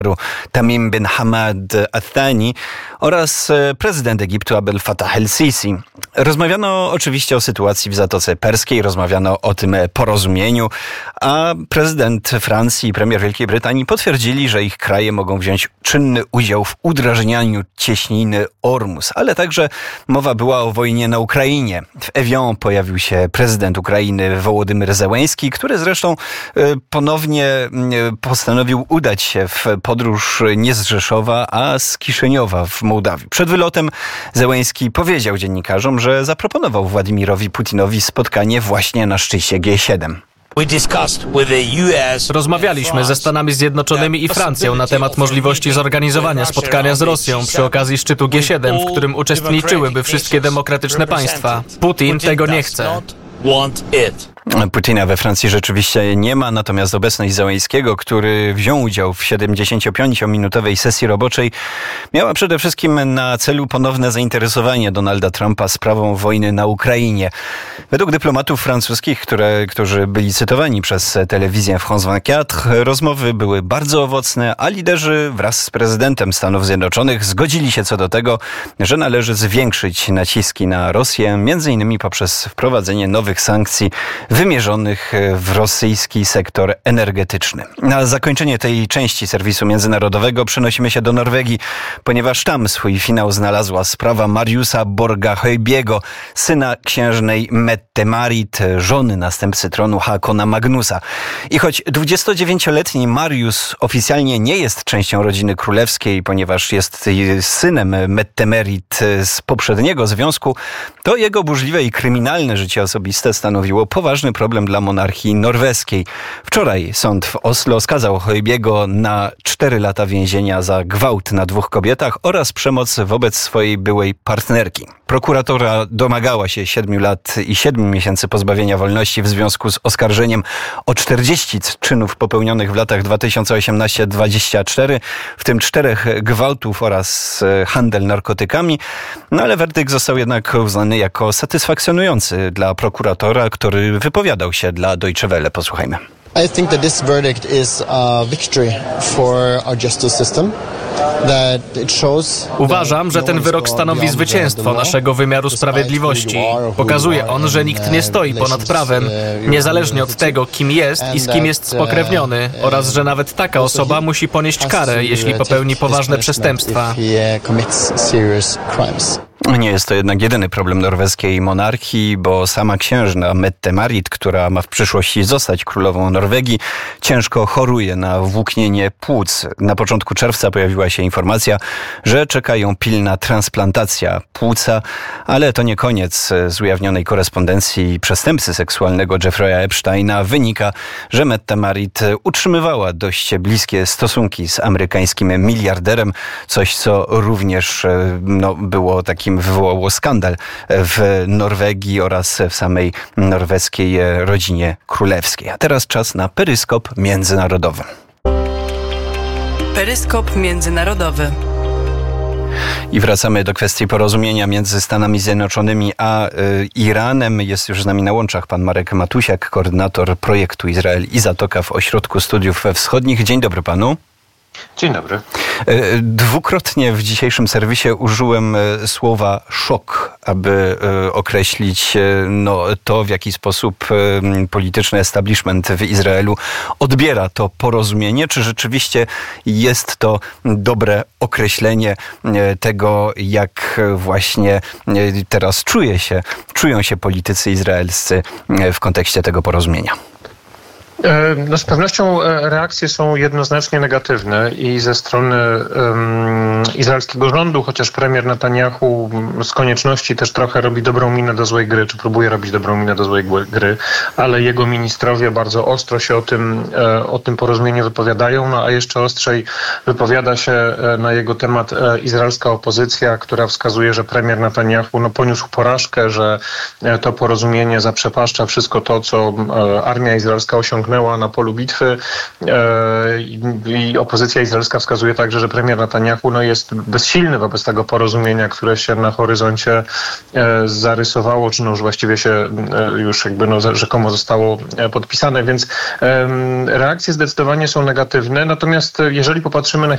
Tamim bin Hamad Al-Thani oraz prezydent Egiptu Abdel Fattah el-Sisi. Rozmawiano oczywiście o sytuacji w Zatoce Perskiej, rozmawiano o tym porozumieniu, a prezydent Francji i premier Wielkiej Brytanii potwierdzili, że ich kraje mogą wziąć czynny udział w udrażnianiu cieśniny Ormus, ale także mowa była o wojnie na Ukrainie. W Evian pojawił się prezydent Ukrainy Wołodymyr Zełenski, który zresztą ponownie postanowił udać się w podróż nie z Rzeszowa, a z Kiszyniowa w Mołdawii. Przed wylotem Zełenski powiedział dziennikarzom, że zaproponował Władimirowi Putinowi spotkanie właśnie na szczycie G7. Rozmawialiśmy ze Stanami Zjednoczonymi i Francją na temat możliwości zorganizowania spotkania z Rosją przy okazji szczytu G7, w którym uczestniczyłyby wszystkie demokratyczne państwa. Putin tego nie chce. Putina we Francji rzeczywiście nie ma, natomiast obecność Zełenskiego, który wziął udział w 75-minutowej sesji roboczej, miała przede wszystkim na celu ponowne zainteresowanie Donalda Trumpa sprawą wojny na Ukrainie. Według dyplomatów francuskich, którzy byli cytowani przez telewizję France 24, rozmowy były bardzo owocne, a liderzy wraz z prezydentem Stanów Zjednoczonych zgodzili się co do tego, że należy zwiększyć naciski na Rosję, m.in. poprzez wprowadzenie nowych sankcji wymierzonych w rosyjski sektor energetyczny. Na zakończenie tej części serwisu międzynarodowego przenosimy się do Norwegii, ponieważ tam swój finał znalazła sprawa Mariusa Borga Højbjerga, syna księżnej Mette-Marit, żony następcy tronu Haakona Magnusa. I choć 29-letni Marius oficjalnie nie jest częścią rodziny królewskiej, ponieważ jest synem Mette-Marit z poprzedniego związku, to jego burzliwe i kryminalne życie osobiste stanowiło poważny problem dla monarchii norweskiej. Wczoraj sąd w Oslo skazał Højbjerga na 4 lata więzienia za gwałt na 2 kobietach oraz przemoc wobec swojej byłej partnerki. Prokuratora domagała się 7 lat i 7 miesięcy pozbawienia wolności w związku z oskarżeniem o 40 czynów popełnionych w latach 2018-2024, w tym 4 gwałtów oraz handel narkotykami. No ale werdykt został jednak uznany jako satysfakcjonujący dla prokuratora, który wypowiadał się dla Deutsche Welle. Posłuchajmy. I think that this verdict is a victory for our justice system. Uważam, że ten wyrok stanowi zwycięstwo naszego wymiaru sprawiedliwości. Pokazuje on, że nikt nie stoi ponad prawem, niezależnie od tego, kim jest i z kim jest spokrewniony, oraz że nawet taka osoba musi ponieść karę, jeśli popełni poważne przestępstwa. Nie jest to jednak jedyny problem norweskiej monarchii, bo sama księżna Mette-Marit, która ma w przyszłości zostać królową Norwegii, ciężko choruje na włóknienie płuc. Na początku czerwca pojawiła się informacja, że czeka ją pilna transplantacja płuca, ale to nie koniec. Z ujawnionej korespondencji przestępcy seksualnego Jeffrey'a Epsteina wynika, że Mette-Marit utrzymywała dość bliskie stosunki z amerykańskim miliarderem, coś co również wywołało skandal w Norwegii oraz w samej norweskiej rodzinie królewskiej. A teraz czas na peryskop międzynarodowy. Peryskop międzynarodowy. I wracamy do kwestii porozumienia między Stanami Zjednoczonymi a Iranem. Jest już z nami na łączach pan Marek Matusiak, koordynator projektu Izrael i Zatoka w Ośrodku Studiów Wschodnich. Dzień dobry panu. Dzień dobry. Dwukrotnie w dzisiejszym serwisie użyłem słowa szok, aby określić to, w jaki sposób polityczny establishment w Izraelu odbiera to porozumienie. Czy rzeczywiście jest to dobre określenie tego, jak właśnie teraz czują się politycy izraelscy w kontekście tego porozumienia? No z pewnością reakcje są jednoznacznie negatywne i ze strony izraelskiego rządu, chociaż premier Netanyahu z konieczności też trochę robi dobrą minę do złej gry, czy próbuje robić dobrą minę do złej gry, ale jego ministrowie bardzo ostro się o tym porozumieniu wypowiadają, no a jeszcze ostrzej wypowiada się na jego temat izraelska opozycja, która wskazuje, że premier Netanyahu poniósł porażkę, że to porozumienie zaprzepaszcza wszystko to, co armia izraelska osiągnęła zamknęła na polu bitwy i opozycja izraelska wskazuje także, że premier Netanyahu jest bezsilny wobec tego porozumienia, które się na horyzoncie zarysowało, czy już właściwie się już rzekomo zostało podpisane, więc reakcje zdecydowanie są negatywne. Natomiast jeżeli popatrzymy na